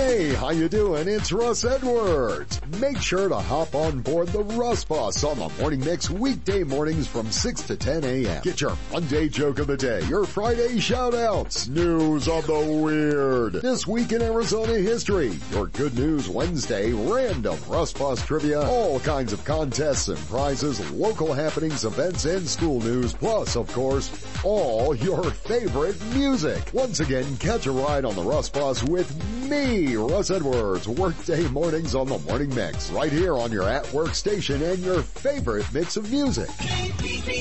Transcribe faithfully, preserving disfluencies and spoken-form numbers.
Hey, how you doing? It's Russ Edwards. Make sure to hop on board the Russ Bus on the Morning Mix weekday mornings from six to ten a.m. Get your Monday joke of the day, your Friday shout-outs, news of the weird, this week in Arizona history, your Good News Wednesday, random Russ Bus trivia, all kinds of contests and prizes, local happenings, events, and school news, plus, of course, all your favorite music. Once again, catch a ride on the Russ Bus with me, Russ Edwards, workday mornings on the Morning Mix, right here on your at-work station and your favorite mix of music.